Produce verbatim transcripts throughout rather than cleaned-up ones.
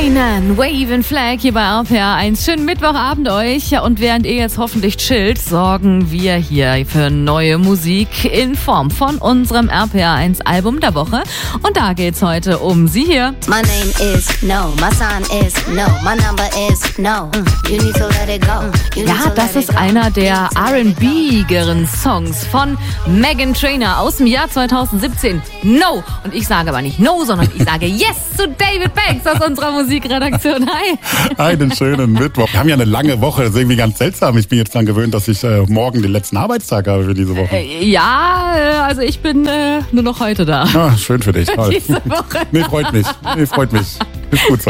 Kanan, Waving Flag hier bei R P R eins. Schönen Mittwochabend euch. Ja, und während ihr jetzt hoffentlich chillt, sorgen wir hier für neue Musik in Form von unserem R P R eins Album der Woche. Und da geht's heute um sie hier. My name is no, my sign is no, my number is no. You need to let it go. You need Ja, to das let ist it go. einer der R and B-geren Songs von Meghan Trainor aus dem Jahr zweitausendsiebzehn. No! Und ich sage aber nicht no, sondern ich sage yes zu David Banks aus unserer Musikredaktion. Hi! Einen schönen Mittwoch. Wir haben ja eine lange Woche, das ist irgendwie ganz seltsam. Ich bin jetzt dran gewöhnt, dass ich äh, morgen den letzten Arbeitstag habe für diese Woche. Äh, ja, äh, also ich bin äh, nur noch heute da. Ah, schön für dich. Toll. Diese Woche. Nee, freut mich. Nee, freut mich. Ist gut so.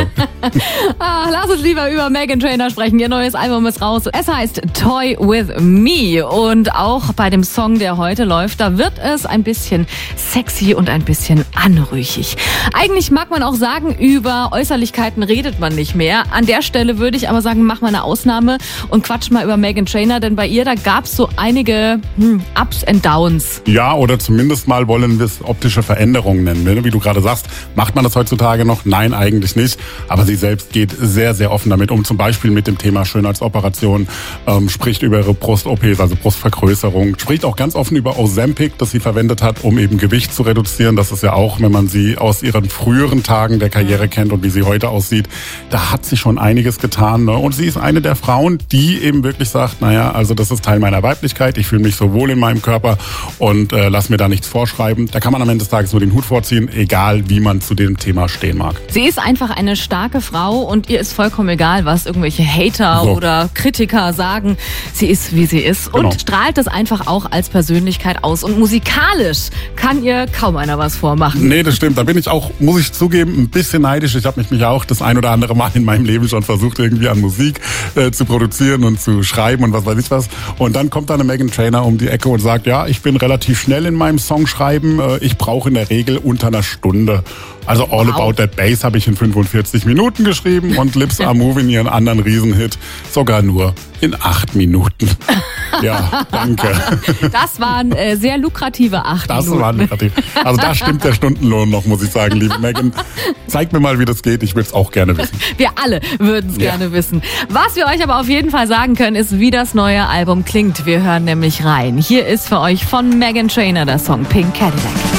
Ah, lass uns lieber über Meghan Trainor sprechen. Ihr neues Album ist raus. Es heißt Toy With Me. Und auch bei dem Song, der heute läuft, da wird es ein bisschen sexy und ein bisschen anrüchig. Eigentlich mag man auch sagen, über Äußerlichkeiten redet man nicht mehr. An der Stelle würde ich aber sagen, mach mal eine Ausnahme und quatsch mal über Meghan Trainor, denn bei ihr, da gab es so einige hm, Ups and Downs. Ja, oder zumindest mal wollen wir es optische Veränderungen nennen. Wie du gerade sagst, macht man das heutzutage noch? Nein, eigentlich nicht. Aber sie selbst geht sehr, sehr offen damit um. Zum Beispiel mit dem Thema Schönheitsoperation, ähm, spricht über ihre Brust-O Ps, also Brustvergrößerung, spricht auch ganz offen über Ozempic, das sie verwendet hat, um eben Gewicht zu reduzieren. Das ist ja auch, wenn man sie aus ihren früheren Tagen der Karriere kennt und wie sie heute aussieht, da hat sie schon einiges getan. Ne? Und sie ist eine der Frauen, die eben wirklich sagt, naja, also das ist Teil meiner Weiblichkeit, ich fühle mich so wohl in meinem Körper und äh, lass mir da nichts vorschreiben. Da kann man am Ende des Tages nur den Hut vorziehen, egal wie man zu dem Thema stehen mag. Sie ist einfach eine starke Frau und ihr ist vollkommen egal, was irgendwelche Hater So. oder Kritiker sagen. Sie ist, wie sie ist Genau. und strahlt das einfach auch als Persönlichkeit aus. Und musikalisch kann ihr kaum einer was vormachen. Nee, das stimmt. Da bin ich auch, muss ich zugeben, ein bisschen neidisch. Ich habe mich, mich auch das ein oder andere Mal in meinem Leben schon versucht, irgendwie an Musik äh, zu produzieren und zu schreiben und was weiß ich was. Und dann kommt da eine Meghan Trainor um die Ecke und sagt, ja, ich bin relativ schnell in meinem Songschreiben. Äh, ich brauche in der Regel unter einer Stunde. Also All Wow. About That Bass habe ich in fünfundvierzig Minuten geschrieben und Lips Are Moving, ihren anderen Riesenhit, sogar nur in acht Minuten. Ja, danke. Das waren äh, sehr lukrative acht Das Minuten. war lukrativ. Also da stimmt der Stundenlohn noch, muss ich sagen, liebe Meghan. Zeig mir mal, wie das geht. Ich will es auch gerne wissen. Wir alle würden es Ja. gerne wissen. Was wir euch aber auf jeden Fall sagen können, ist, wie das neue Album klingt. Wir hören nämlich rein. Hier ist für euch von Meghan Trainor der Song Pink Cadillac.